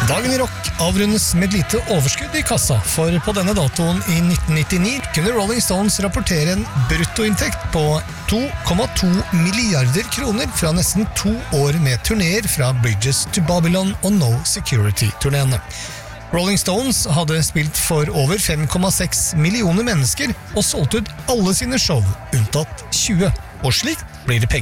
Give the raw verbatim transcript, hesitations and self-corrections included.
Dagen i rock avrundes med et lite overskudd i kassa, for på denne datoen i nitten nittini kunne Rolling Stones rapportere en bruttoinntekt på to komma to milliarder kroner fra nesten to år med turnéer fra Bridges to Babylon og No Security-turnéene. Rolling Stones hadde spilt for over fem komma seks millioner mennesker og solgt ut alle sine show, unntatt tjue. Og slik blir det penger.